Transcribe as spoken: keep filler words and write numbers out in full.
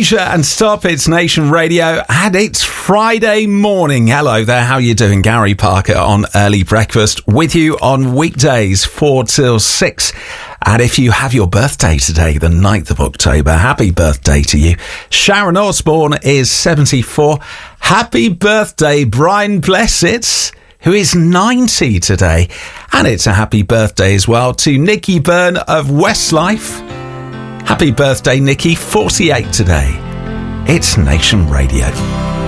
Asia and Stop, it's Nation Radio, and it's Friday morning. Hello there, how you doing? Gary Parker on Early Breakfast with you on weekdays four till six. And if you have your birthday today, the ninth of October, happy birthday to you. Sharon Osbourne is seventy-four. Happy birthday, Brian Blessed, who is ninety today. And it's a happy birthday as well to Nikki Byrne of Westlife. Happy birthday, Nikki, forty-eight today. It's Nation Radio.